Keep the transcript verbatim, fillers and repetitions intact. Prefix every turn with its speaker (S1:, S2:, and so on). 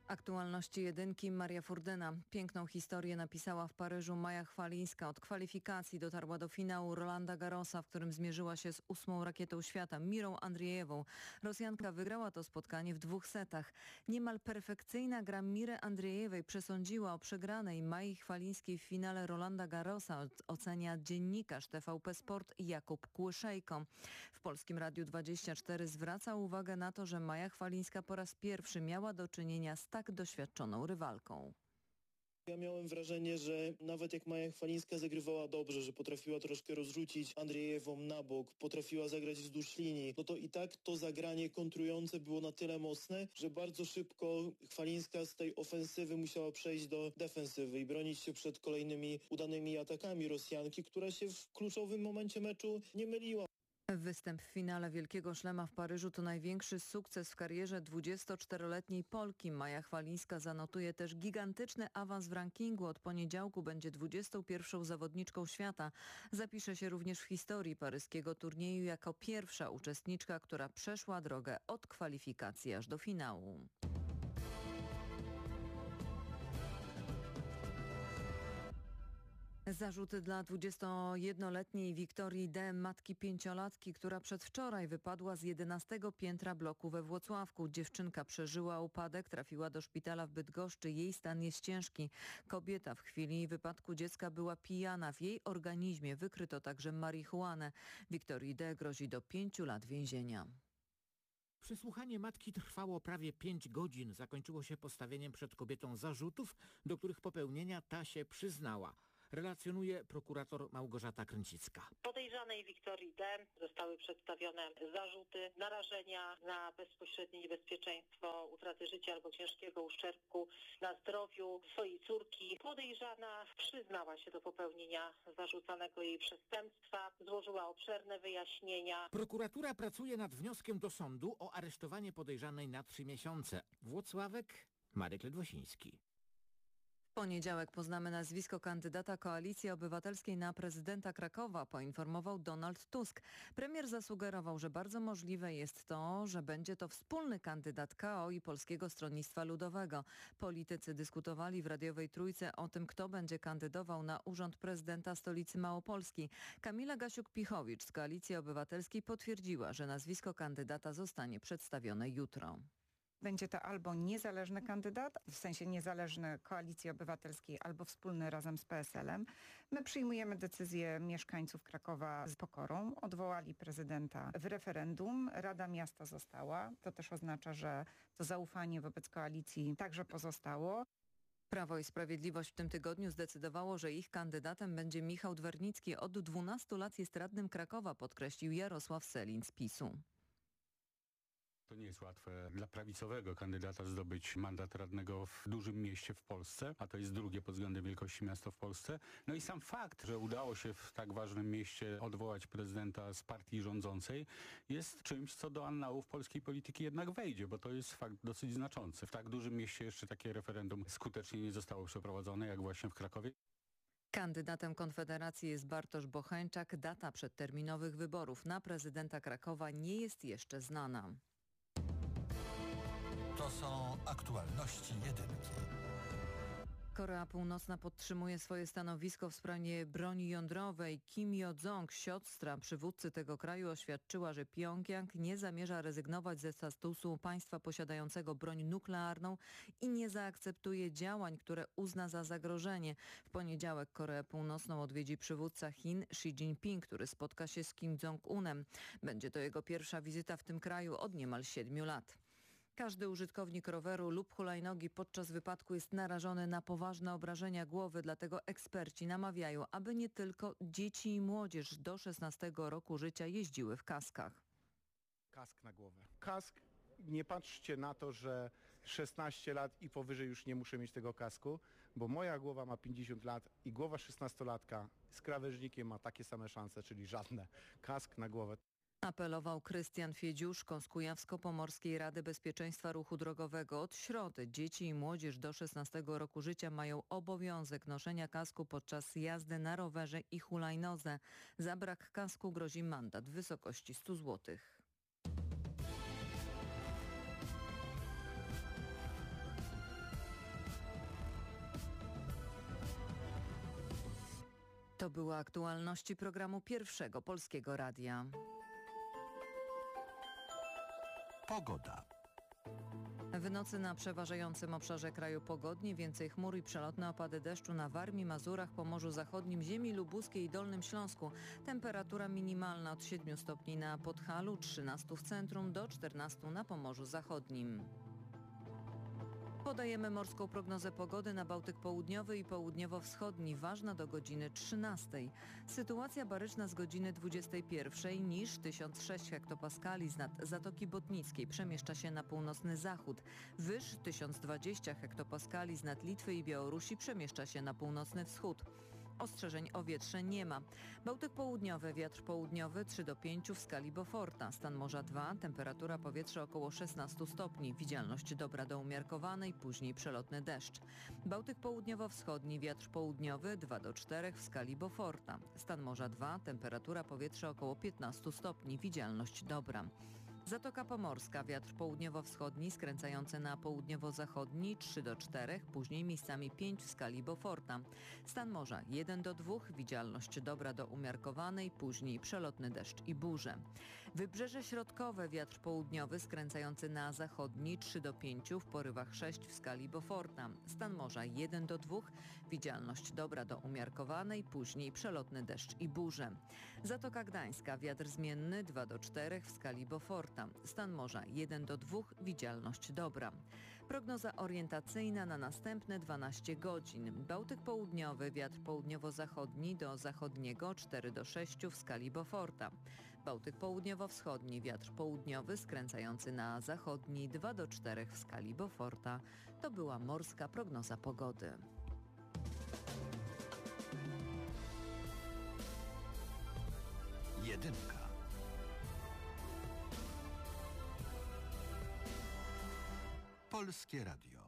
S1: Aktualności jedynki Maria Furdyna. Piękną historię napisała w Paryżu Maja Chwalińska. Od kwalifikacji dotarła do finału Rolanda Garrosa, w którym zmierzyła się z ósmą rakietą świata, Mirą Andrzejewą. Rosjanka wygrała to spotkanie w dwóch setach. Niemal perfekcyjna gra Miry Andrzejewej przesądziła o przegranej Mai Chwalińskiej w finale Rolanda Garrosa, ocenia dziennikarz T V P Sport Jakub Kłyszejko. W Polskim Radiu dwadzieścia cztery zwraca uwagę na to, że Maja Chwalińska po raz pierwszy miała do czynienia z tak doświadczoną rywalką.
S2: Ja miałem wrażenie, że nawet jak Maja Chwalińska zagrywała dobrze, że potrafiła troszkę rozrzucić Andrzejewą na bok, potrafiła zagrać wzdłuż linii, no to i tak to zagranie kontrujące było na tyle mocne, że bardzo szybko Chwalińska z tej ofensywy musiała przejść do defensywy i bronić się przed kolejnymi udanymi atakami Rosjanki, która się w kluczowym momencie meczu nie myliła.
S1: Występ w finale Wielkiego Szlema w Paryżu to największy sukces w karierze dwudziestoczteroletniej Polki. Maja Chwalińska zanotuje też gigantyczny awans w rankingu. Od poniedziałku będzie dwudziestą pierwszą zawodniczką świata. Zapisze się również w historii paryskiego turnieju jako pierwsza uczestniczka, która przeszła drogę od kwalifikacji aż do finału. Zarzuty dla dwudziestojednoletniej Wiktorii D., matki pięciolatki, która przedwczoraj wypadła z jedenastego piętra bloku we Włocławku. Dziewczynka przeżyła upadek, trafiła do szpitala w Bydgoszczy. Jej stan jest ciężki. Kobieta w chwili wypadku dziecka była pijana. W jej organizmie wykryto także marihuanę. Wiktorii D. grozi do pięciu lat więzienia.
S3: Przesłuchanie matki trwało prawie pięć godzin. Zakończyło się postawieniem przed kobietą zarzutów, do których popełnienia ta się przyznała. Relacjonuje prokurator Małgorzata Kręcicka.
S4: Podejrzanej Wiktorii D. zostały przedstawione zarzuty narażenia na bezpośrednie niebezpieczeństwo utraty życia albo ciężkiego uszczerbku na zdrowiu swojej córki. Podejrzana przyznała się do popełnienia zarzucanego jej przestępstwa, złożyła obszerne wyjaśnienia.
S3: Prokuratura pracuje nad wnioskiem do sądu o aresztowanie podejrzanej na trzy miesiące. Włocławek, Marek Ledwosiński.
S1: W poniedziałek poznamy nazwisko kandydata Koalicji Obywatelskiej na prezydenta Krakowa, poinformował Donald Tusk. Premier zasugerował, że bardzo możliwe jest to, że będzie to wspólny kandydat K O i Polskiego Stronnictwa Ludowego. Politycy dyskutowali w radiowej Trójce o tym, kto będzie kandydował na urząd prezydenta stolicy Małopolski. Kamila Gasiuk-Pichowicz z Koalicji Obywatelskiej potwierdziła, że nazwisko kandydata zostanie przedstawione jutro.
S5: Będzie to albo niezależny kandydat, w sensie niezależny Koalicji Obywatelskiej, albo wspólny razem z P S L-em. My przyjmujemy decyzję mieszkańców Krakowa z pokorą. Odwołali prezydenta w referendum. Rada Miasta została. To też oznacza, że to zaufanie wobec koalicji także pozostało.
S1: Prawo i Sprawiedliwość w tym tygodniu zdecydowało, że ich kandydatem będzie Michał Dwernicki. Od dwunastu lat jest radnym Krakowa, podkreślił Jarosław Sellin z PiSu.
S6: To nie jest łatwe dla prawicowego kandydata zdobyć mandat radnego w dużym mieście w Polsce, a to jest drugie pod względem wielkości miasto w Polsce. No i sam fakt, że udało się w tak ważnym mieście odwołać prezydenta z partii rządzącej, jest czymś, co do annałów polskiej polityki jednak wejdzie, bo to jest fakt dosyć znaczący. W tak dużym mieście jeszcze takie referendum skutecznie nie zostało przeprowadzone, jak właśnie w Krakowie.
S1: Kandydatem Konfederacji jest Bartosz Bocheńczak. Data przedterminowych wyborów na prezydenta Krakowa nie jest jeszcze znana.
S7: To są aktualności jedynki.
S1: Korea Północna podtrzymuje swoje stanowisko w sprawie broni jądrowej. Kim Yo-jong, siostra przywódcy tego kraju, oświadczyła, że Pjongjang nie zamierza rezygnować ze statusu państwa posiadającego broń nuklearną i nie zaakceptuje działań, które uzna za zagrożenie. W poniedziałek Koreę Północną odwiedzi przywódca Chin Xi Jinping, który spotka się z Kim Jong-unem. Będzie to jego pierwsza wizyta w tym kraju od niemal siedmiu lat. Każdy użytkownik roweru lub hulajnogi podczas wypadku jest narażony na poważne obrażenia głowy, dlatego eksperci namawiają, aby nie tylko dzieci i młodzież do szesnastego roku życia jeździły w kaskach.
S8: Kask na głowę. Kask, nie patrzcie na to, że szesnaście lat i powyżej już nie muszę mieć tego kasku, bo moja głowa ma pięćdziesiąt lat i głowa szesnastolatka z krawężnikiem ma takie same szanse, czyli żadne. Kask na głowę.
S1: Apelował Krystian Fiedziuszko z Kujawsko-Pomorskiej Rady Bezpieczeństwa Ruchu Drogowego. Od środy dzieci i młodzież do szesnastego roku życia mają obowiązek noszenia kasku podczas jazdy na rowerze i hulajnodze. Za brak kasku grozi mandat w wysokości stu złotych. To były aktualności programu Pierwszego Polskiego Radia.
S7: Pogoda.
S1: W nocy na przeważającym obszarze kraju pogodnie, więcej chmur i przelotne opady deszczu na Warmii, Mazurach, Pomorzu Zachodnim, ziemi lubuskiej i Dolnym Śląsku. Temperatura minimalna od siedmiu stopni na Podhalu, trzynastu w centrum do czternastu na Pomorzu Zachodnim. Podajemy morską prognozę pogody na Bałtyk Południowy i Południowo-Wschodni, ważna do godziny trzynastej. Sytuacja baryczna z godziny dwudziestej pierwszej, niż tysiąc sześć hektopaskali z nad Zatoki Botnickiej przemieszcza się na północny zachód. Wyż tysiąc dwadzieścia hektopaskali z nad Litwy i Białorusi przemieszcza się na północny wschód. Ostrzeżeń o wietrze nie ma. Bałtyk Południowy, wiatr południowy trzy do pięciu w skali Beauforta. Stan morza dwa, temperatura powietrza około szesnastu stopni. Widzialność dobra do umiarkowanej, później przelotny deszcz. Bałtyk Południowo-Wschodni, wiatr południowy dwa do czterech w skali Beauforta. Stan morza dwa, temperatura powietrza około piętnastu stopni. Widzialność dobra. Zatoka Pomorska, wiatr południowo-wschodni skręcający na południowo-zachodni trzy do czterech, później miejscami pięć w skali Beauforta. Stan morza jeden do dwóch, widzialność dobra do umiarkowanej, później przelotny deszcz i burze. Wybrzeże środkowe, wiatr południowy skręcający na zachodni trzy do pięciu, w porywach sześć w skali Beauforta. Stan morza jeden do dwóch, widzialność dobra do umiarkowanej, później przelotny deszcz i burze. Zatoka Gdańska, wiatr zmienny dwa do czterech w skali Beauforta. Stan morza jeden do dwóch, widzialność dobra. Prognoza orientacyjna na następne dwanaście godzin. Bałtyk Południowy, wiatr południowo-zachodni do zachodniego cztery do sześciu w skali Beauforta. Bałtyk Południowo-Wschodni, wiatr południowy skręcający na zachodni dwa do czterech w skali Beauforta. To była morska prognoza pogody.
S7: Jedynka. Polskie Radio.